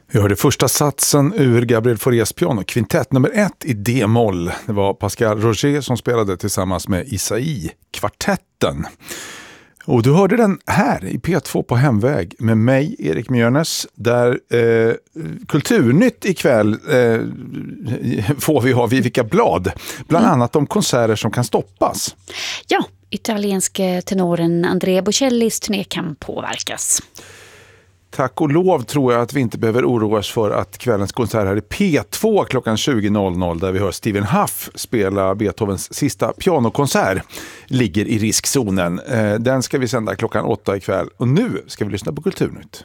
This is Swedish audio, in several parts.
Vi hörde första satsen ur Gabriel Faurés pianokvintett nummer 1 i D-moll. Det var Pascal Roger som spelade tillsammans med Isaïe-kvartetten. Och du hörde den här i P2 på Hemväg med mig, Erik Mjörnes, där Kulturnytt ikväll får vi ha Vivica Blad. Bland annat om konserter som kan stoppas. Ja, italienske tenoren Andrea Bocellis turné kan påverkas. Tack och lov tror jag att vi inte behöver oroa oss för att kvällens konsert här i P2 klockan 20.00 där vi hör Stephen Huff spela Beethovens sista pianokonsert ligger i riskzonen. Den ska vi sända klockan 8 ikväll och nu ska vi lyssna på Kulturnytt.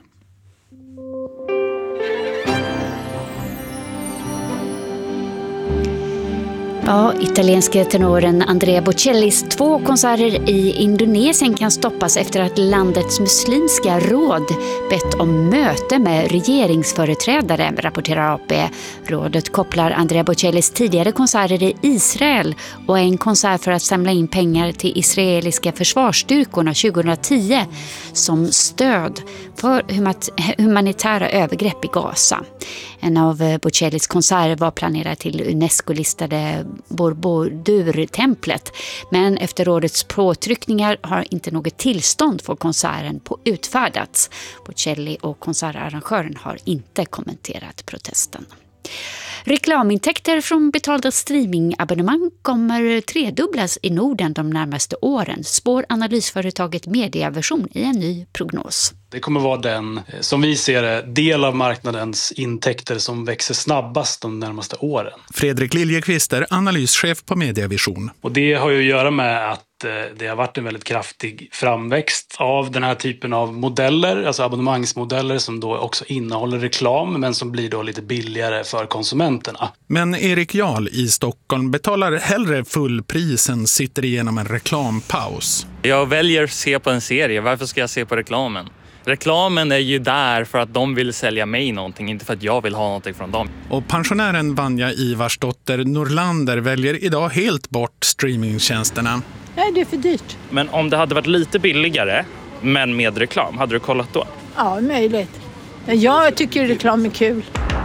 Ja, italienske tenoren Andrea Bocellis 2 konserter i Indonesien kan stoppas efter att landets muslimska råd bett om möte med regeringsföreträdare, rapporterar AP. Rådet kopplar Andrea Bocellis tidigare konserter i Israel och en konsert för att samla in pengar till israeliska försvarsstyrkorna 2010 som stöd för humanitära övergrepp i Gaza. En av Bocellis konserter var planerad till UNESCO-listade Borobudur-templet, men efter rådets påtryckningar har inte något tillstånd för konserten på utfärdats. Bocelli och konsertarrangören har inte kommenterat protesten. Reklamintäkter från betalda streamingabonnemang kommer tredubblas i Norden de närmaste åren, spår analysföretaget Mediavision i en ny prognos. Det kommer vara den, som vi ser det, del av marknadens intäkter som växer snabbast de närmaste åren. Fredrik Liljeqvist är analyschef på Mediavision. Och det har ju att göra med att det har varit en väldigt kraftig framväxt av den här typen av modeller, alltså abonnemangsmodeller som då också innehåller reklam men som blir då lite billigare för konsumenterna. Men Erik Jarl i Stockholm betalar hellre fullpris än sitter igenom en reklampaus. Jag väljer att se på en serie, varför ska jag se på reklamen? Reklamen är ju där för att de vill sälja mig någonting, inte för att jag vill ha någonting från dem. Och pensionären Vanja Ivarsdotter Norlander väljer idag helt bort streamingtjänsterna. Nej, det är för dyrt. Men om det hade varit lite billigare, men med reklam, hade du kollat då? Ja, möjligt. Jag tycker reklam är kul.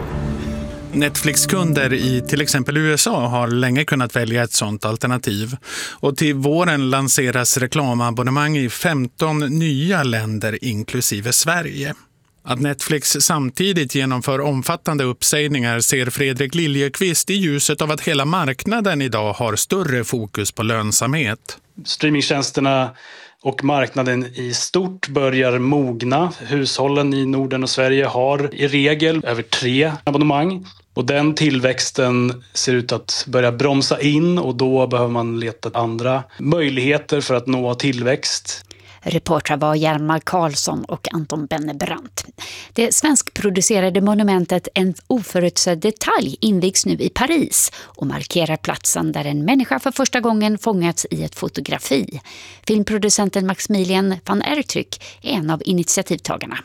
Netflix-kunder i till exempel USA har länge kunnat välja ett sådant alternativ. Och till våren lanseras reklamabonnemang i 15 nya länder inklusive Sverige. Att Netflix samtidigt genomför omfattande uppsägningar ser Fredrik Liljeqvist i ljuset av att hela marknaden idag har större fokus på lönsamhet. Streamingtjänsterna och marknaden i stort börjar mogna. Hushållen i Norden och Sverige har i regel över 3 abonnemang. Och den tillväxten ser ut att börja bromsa in och då behöver man leta andra möjligheter för att nå tillväxt. Reportrar var Hjalmar Karlsson och Anton Bennebrant. Det svenskproducerade monumentet En oförutsedd detalj invigs nu i Paris och markerar platsen där en människa för första gången fångats i ett fotografi. Filmproducenten Maximilian van Ertryck är en av initiativtagarna.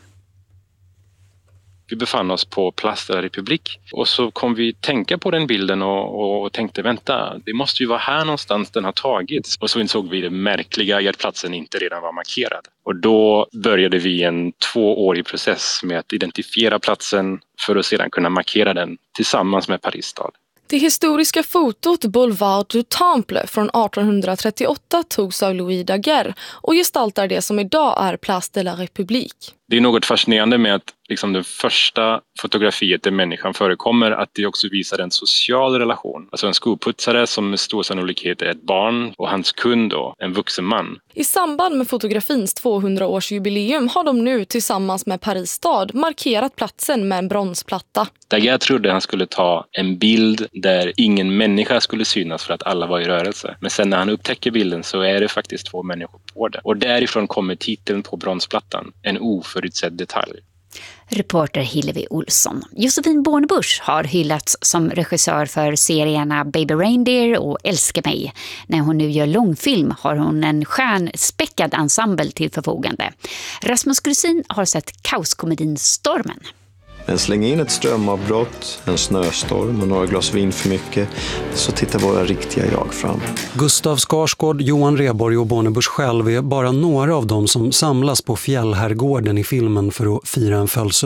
Vi befann oss på Place de la République och så kom vi tänka på den bilden och tänkte vänta, det måste ju vara här någonstans den har tagits. Och så insåg vi det märkliga i att platsen inte redan var markerad. Och då började vi en 2-årig process med att identifiera platsen för att sedan kunna markera den tillsammans med Paris stad. Det historiska fotot Boulevard du Temple från 1838 togs av Louis Daguerre och gestaltar det som idag är Place de la République. Det är något fascinerande med att det första fotografiet där människan förekommer, att det också visar en social relation. Alltså en skoputsare som med stor sannolikhet är ett barn och hans kund då, en vuxen man. I samband med fotografins 200-årsjubileum har de nu tillsammans med Paris stad markerat platsen med en bronsplatta. Daguerre trodde han skulle ta en bild där ingen människa skulle synas för att alla var i rörelse. Men sen när han upptäcker bilden så är det faktiskt 2 människor på det. Och därifrån kommer titeln på bronsplattan, En oförutsedd detalj. Reporter Hillevi Olsson. Josefin Bornebusch har hyllats som regissör för serierna Baby Reindeer och Älska mig. När hon nu gör långfilm har hon en stjärnspäckad ensemble till förfogande. Rasmus Grusin har sett kaoskomedin Stormen. Men släng in ett strömavbrott, en snöstorm och några glas vin för mycket, så tittar våra riktiga jag fram. Gustav Skarsgård, Johan Rheborg och Bornebusch själv är bara några av dem som samlas på Fjällherrgården i filmen för att fira en födelsedag.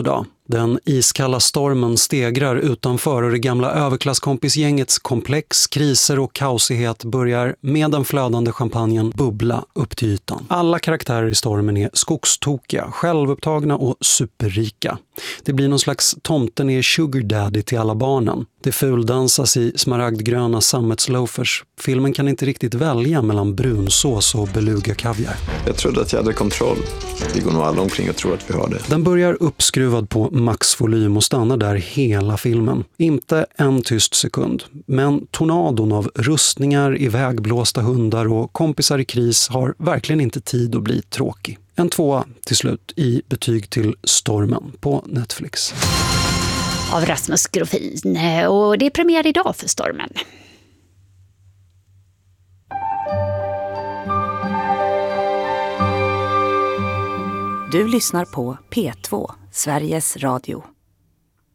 Den iskalla stormen stegrar utanför och det gamla överklasskompisgängets komplex, kriser och kaosighet börjar med den flödande champagnen bubbla upp till ytan. Alla karaktärer i stormen är skogstokiga, självupptagna och superrika. Det blir någon slags tomten är sugar daddy till alla barnen. Det fuldansas i smaragdgröna sammetsloafers. Filmen kan inte riktigt välja mellan brunsås och beluga kaviar. Jag trodde att jag hade kontroll. Vi går nog alla omkring och tror att vi har det. Den börjar uppskruvad på maxvolym och stannar där hela filmen. Inte en tyst sekund. Men tornadon av rustningar, ivägblåsta hundar och kompisar i kris har verkligen inte tid att bli tråkig. En 2 till slut i betyg till Stormen på Netflix. Av Rasmus Grofin, och det är premiär idag för Stormen. Du lyssnar på P2, Sveriges Radio.